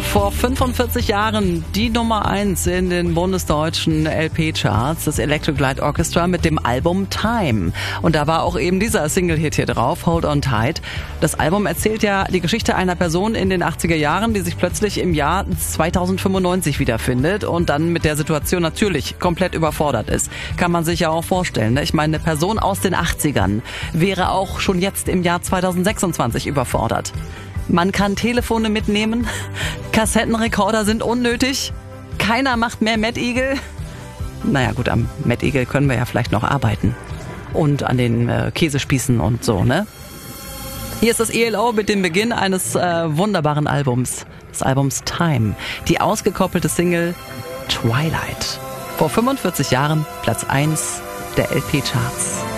Vor 45 Jahren die Nummer 1 in den bundesdeutschen LP-Charts, das Electric Light Orchestra mit dem Album Time. Und da war auch eben dieser Single-Hit hier drauf, Hold On Tight. Das Album erzählt ja die Geschichte einer Person in den 80er Jahren, die sich plötzlich im Jahr 2095 wiederfindet und dann mit der Situation natürlich komplett überfordert ist. Kann man sich ja auch vorstellen, ne? Ich meine, eine Person aus den 80ern wäre auch schon jetzt im Jahr 2026 überfordert. Man kann Telefone mitnehmen, Kassettenrekorder sind unnötig, keiner macht mehr Mad Eagle. Naja gut, am Mad Eagle können wir ja vielleicht noch arbeiten. Und an den Käsespießen und so, ne? Hier ist das ELO mit dem Beginn eines wunderbaren Albums, des Albums Time. Die ausgekoppelte Single Twilight. Vor 45 Jahren Platz 1 der LP-Charts.